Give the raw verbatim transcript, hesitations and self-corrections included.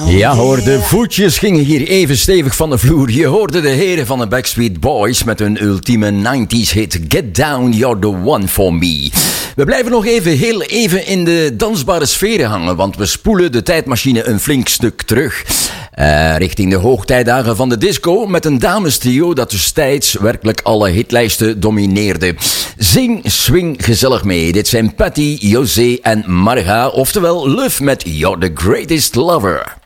Ja hoor, de voetjes gingen hier even stevig van de vloer. Je hoorde de heren van de Backstreet Boys met hun ultieme nineties hit Get Down, You're the One for Me. We blijven nog even heel even in de dansbare sferen hangen, want we spoelen de tijdmachine een flink stuk terug. Uh, richting de hoogtijdagen van de disco met een damestrio dat destijds werkelijk alle hitlijsten domineerde. Zing, swing gezellig mee. Dit zijn Patty, José en Marga, oftewel Luf met You're the Greatest Lover.